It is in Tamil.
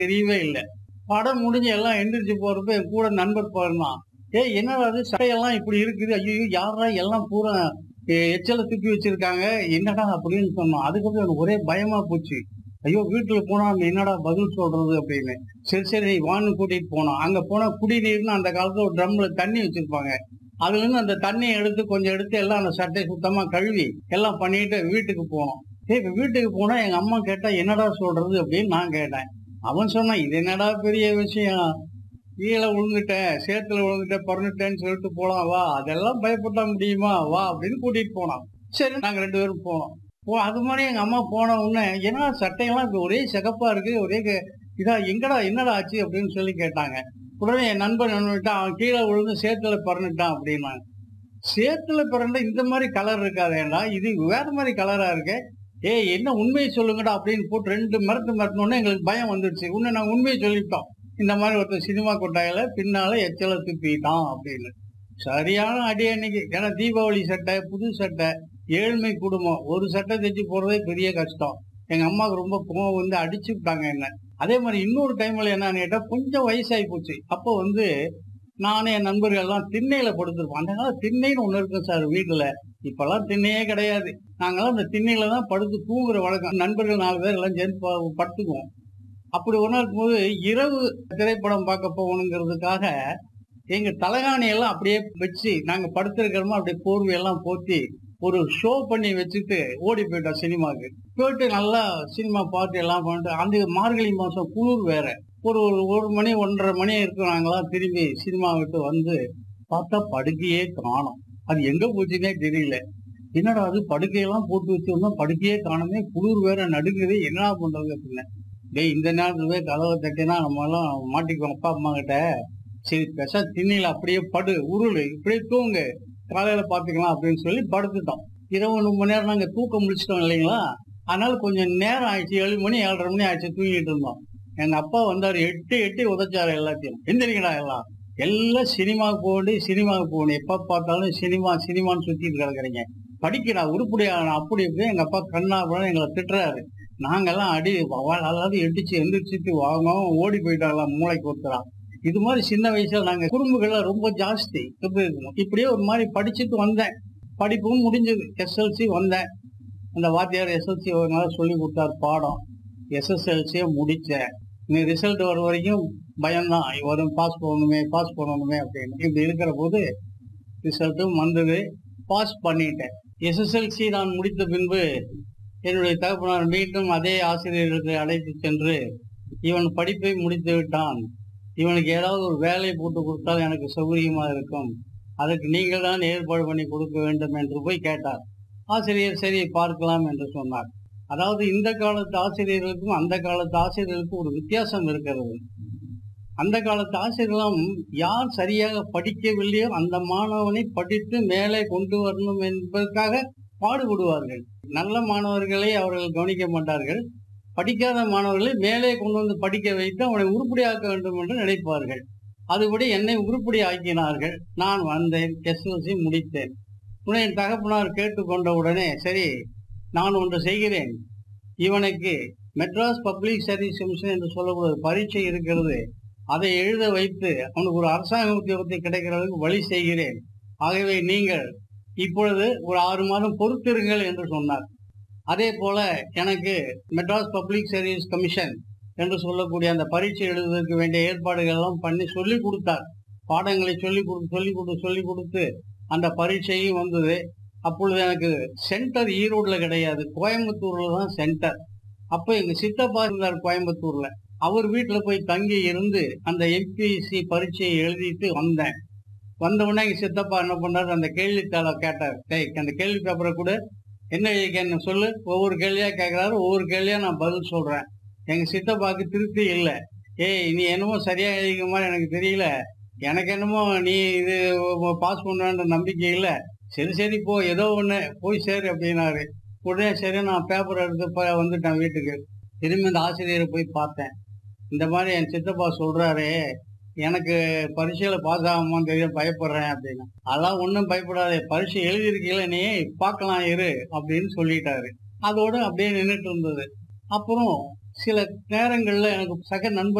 தெரியவே இல்லை. படம் முடிஞ்சு எல்லாம் எந்திரிச்சு போறப்ப என் கூட நண்பர் போயிருந்தான். ஏய் என்னடா அது சட்டையெல்லாம் இப்படி இருக்குது, ஐயோ யாரா எல்லாம் பூரா எச்சல தூக்கி வச்சிருக்காங்க, என்னடா அப்படின்னு சொன்னோம். அதுக்கப்புறம் எனக்கு ஒரே பயமா போச்சு. ஐயோ வீட்டுல போனா நம்ம என்னடா பதில் சொல்றது அப்படின்னு. சரி சரி வான்னு கூட்டிட்டு போனோம். அங்க போனா குடிநீர்னு அந்த காலத்துல ஒரு ட்ரம்ல தண்ணி வச்சிருப்பாங்க. அதுல இருந்து அந்த தண்ணியை எடுத்து கொஞ்சம் எடுத்து எல்லாம் அந்த சட்டையை சுத்தமா கழுவி எல்லாம் பண்ணிட்டு வீட்டுக்கு போனோம். இப்ப வீட்டுக்கு போனா எங்க அம்மா கேட்டா என்னடா சொல்றது அப்படின்னு நான் கேட்டேன். அவன் சொன்னான், இது என்னடா பெரிய விஷயம், கீழே விழுந்துட்டேன், சேத்துல விழுந்துட்டேன், பறந்துட்டேன்னு சொல்லிட்டு போலாம் வா, அதெல்லாம் பயப்பட முடியுமா வா அப்படின்னு கூட்டிட்டு போனான். சரி நாங்க 2 பேரும் போனோம். அது மாதிரி எங்க அம்மா போன உடனே ஏன்னா சட்டையெல்லாம் இப்ப ஒரே சிகப்பா இருக்கு, ஒரே இதா எங்கடா என்னடா ஆச்சு அப்படின்னு சொல்லி கேட்டாங்க. உடனே என் நண்பன் என்ன பண்ணிட்டான், அவன் கீழே விழுந்து சேத்துல பறந்துட்டான் அப்படின்னாங்க. சேத்துல பிறந்தா இந்த மாதிரி கலர் இருக்காதேடா, இது வேற மாதிரி கலரா இருக்கு. ஏய் என்ன உண்மையை சொல்லுங்கடா அப்படின்னு போட்டு 2 மிரட்டினோடனே எங்களுக்கு பயம் வந்துடுச்சு. உன்னை நாங்க உண்மையை சொல்லிட்டோம், இந்த மாதிரி ஒருத்தர் சினிமா கொட்டாயில பின்னால எச்சல துப்பிட்டான் அப்படின்னு. சரியான அடி அன்னைக்கு. ஏன்னா தீபாவளி சட்டை, புது சட்டை, ஏழ்மை குடும்பம், ஒரு சட்டை தைச்சு போடுறதே பெரிய கஷ்டம். எங்க அம்மாவுக்கு ரொம்ப கோவம் வந்து அடிச்சு விட்டாங்க என்ன. அதே மாதிரி இன்னொரு டைம்ல என்னன்னு கேட்டா கொஞ்சம் வயசாகி போச்சு. அப்போ வந்து நானும் என் நண்பர்கள் எல்லாம் திண்ணையில படுத்திருப்போம். அந்த காலம் திண்ணைன்னு ஒண்ணு இருக்கும் சார் வீட்டுல. இப்பெல்லாம் திண்ணையே கிடையாது. நாங்கெல்லாம் அந்த திண்ணையில தான் படுத்து தூங்குற வழக்கம். நண்பர்கள் 4 பேர் எல்லாம் சேர்ந்து படுத்துக்குவோம். அப்படி ஒரு நாள் போது இரவு திரைப்படம் பார்க்க போகணுங்கிறதுக்காக எங்க தலகாணி எல்லாம் அப்படியே வச்சு நாங்க படுத்திருக்கிறோமோ அப்படியே போர்வையெல்லாம் போத்தி ஒரு ஷோ பண்ணி வச்சுட்டு ஓடி போயிட்டோம் சினிமாவுக்கு. போயிட்டு நல்லா சினிமா பார்த்து எல்லாம் பண்ணிட்டு அந்த மார்கழி மாசம் குளிர் வேற. ஒரு மணி 1:30 மணி இருக்கும். நாங்களாம் திரும்பி சினிமா விட்டு வந்து பார்த்தா படுக்கையே காணோம். அது எங்க போச்சுன்னே தெரியல. என்னடா அது படுக்கையெல்லாம் போட்டு வச்சிருந்தோம், படுக்கையே காணுமே, குளிர் வேற நடுங்குது, என்ன பண்றது அப்படின்னு. டேய் இந்த நேரத்துல கதவை தட்டினா நம்ம எல்லாம் மாட்டிக்குவோம் அப்பா அம்மா கிட்ட. சரி பெசா திண்ணில அப்படியே படு உருளு இப்படியே தூங்கு, காலையில பாத்துக்கலாம் அப்படின்னு சொல்லி படுத்துட்டோம். 20 மணி நேரம் நாங்க தூக்கம் முடிச்சிட்டோம் இல்லைங்களா. அதனால கொஞ்சம் நேரம் ஆயிடுச்சு, 7 மணி 7:30 மணி ஆயிடுச்சு, தூங்கிட்டு இருந்தோம். எங்க அப்பா வந்தாரு, எட்டி எட்டி உதைச்சாரு எல்லாத்தையும். எந்திரிக்கடா எல்லாம், எல்லாம் சினிமாவுக்கு போகணும், எப்ப பார்த்தாலும் சினிமா சினிமான்னு சுத்திட்டு கிடக்குறீங்க, படிக்கடா உருப்படியான அப்படி இப்படி எங்க அப்பா கண்ணா எங்களை திட்டுறாரு. நாங்கெல்லாம் அடி அதாவது எட்டிச்சு எந்திரிச்சிட்டு வாங்க ஓடி போயிட்டாங்களாம் மூளைக்கு ஒருத்தரா. இது மாதிரி சின்ன வயசுல நாங்க குறும்புகள்லாம் ரொம்ப ஜாஸ்தி. எப்படி இருக்கணும் இப்படியே ஒரு மாதிரி படிச்சுட்டு வந்தேன். படிப்பும் முடிஞ்சது. எஸ்எல்சி வந்தேன். அந்த வாத்தியார் எஸ்எல்சி ஒரு நாள் சொல்லி கொடுத்தாரு பாடம். எஸ்எஸ்எல்சியை முடிச்சேன். நீ ரிசல்ட் வர வரைக்கும் பயம்தான், வரும் பாஸ் பண்ணணுமே அப்படின்னு. இப்படி இருக்கிற போது ரிசல்ட்டும் வந்தது, பாஸ் பண்ணிட்டேன். எஸ்எஸ்எல்சி நான் முடித்த பின்பு என்னுடைய தகப்பனார் மீண்டும் அதே ஆசிரியர்களுக்கு அழைத்து சென்று, இவன் படிப்பை முடித்து விட்டான், இவனுக்கு ஏதாவது ஒரு வேலை போட்டு கொடுத்தால் எனக்கு சௌகரியமா இருக்கும், அதற்கு நீங்கள் தான் ஏற்பாடு பண்ணி கொடுக்க வேண்டும் என்று போய் கேட்டார். ஆசிரியர் சரி பார்க்கலாம் என்று சொன்னார். அதாவது இந்த காலத்து ஆசிரியர்களுக்கும் அந்த காலத்து ஆசிரியர்களுக்கும் ஒரு வித்தியாசம் இருக்கிறது. அந்த காலத்து ஆசிரியர்களும் யார் சரியாக படிக்கவில்லையோ அந்த மாணவனை படித்து மேலே கொண்டு வரணும் என்பதற்காக பாடுபடுவார்கள். நல்ல மாணவர்களை அவர்கள் கவனிக்க மாட்டார்கள். படிக்காத மாணவர்களை மேலே கொண்டு வந்து படிக்க வைத்து அவனை உருப்படியாக்க வேண்டும் என்று நினைப்பார்கள். அதுபடி என்னை உருப்படி ஆக்கினார்கள். நான் வந்தேன், எஸ்எல்சி முடித்தேன். என் தகப்பனார் கேட்டுக்கொண்ட உடனே சரி நான் ஒன்று செய்கிறேன், இவனுக்கு மெட்ராஸ் பப்ளிக் சர்வீஸ் கமிஷன் என்று சொல்லக்கூடிய பரீட்சை இருக்கிறது, அதை எழுத வைத்து அவனுக்கு ஒரு அரசாங்க உத்தியோகத்தை கிடைக்கிறதுக்கு வழி செய்கிறேன். ஆகவே நீங்கள் இப்பொழுது ஒரு 6 மாதம் பொறுத்திருங்கள் என்று சொன்னார். அதே போல எனக்கு மெட்ராஸ் பப்ளிக் சர்வீஸ் கமிஷன் என்று சொல்லக்கூடிய அந்த பரீட்சை எழுதுவதற்கு வேண்டிய ஏற்பாடுகள் எல்லாம் பண்ணி சொல்லி கொடுத்தார். பாடங்களை சொல்லி கொடுத்து அந்த பரீட்சையும் வந்தது. அப்பொழுது எனக்கு சென்டர் ஈரோடுல கிடையாது, கோயம்புத்தூர்ல தான் சென்டர். அப்போ எங்க சித்தப்பா இருந்தார் கோயம்புத்தூர்ல. அவர் வீட்டுல போய் தங்கி இருந்து அந்த எம்பிஎஸ்சி பரீட்சையை எழுதிட்டு வந்தேன். வந்த உடனே எங்க சித்தப்பா என்ன பண்ணாரு, அந்த கேள்வித்தாளை கேட்டார். அந்த கேள்வி பேப்பரை கூட என்ன எழுதிக்கன்னு சொல்லு. ஒவ்வொரு கேள்வியா கேட்கிறாரு, ஒவ்வொரு கேள்வியா நான் பதில் சொல்றேன். எங்க சித்தப்பாக்கு திருப்தி இல்லை. ஏய் நீ என்னமோ சரியா எழுதிக்க மாதிரி எனக்கு தெரியல, எனக்கு என்னமோ நீ இது பாஸ் பண்ணுவேன்ற நம்பிக்கை இல்லை, சரி போ ஏதோ ஒண்ணு போய் சேரு அப்படின்னாரு. உடனே சரி நான் பேப்பர் எடுத்து வந்துட்டேன் வீட்டுக்கு. திரும்பி இந்த ஆசிரியரை போய் பார்த்தேன். இந்த மாதிரி என் சித்தப்பா சொல்றாரு, எனக்கு பரீட்சையில பாஸ் ஆகுமான்னு தெரியும், பயப்படுறேன் அப்படின்னு. அதெல்லாம் ஒன்றும் பயப்படாதே, பரீட்சை எழுதியிருக்கீங்கள நீ, பார்க்கலாம் இரு அப்படின்னு சொல்லிட்டாரு. அதோட அப்படியே நின்றுட்டு இருந்தது. அப்புறம் சில நேரங்கள்ல எனக்கு சக நண்பர்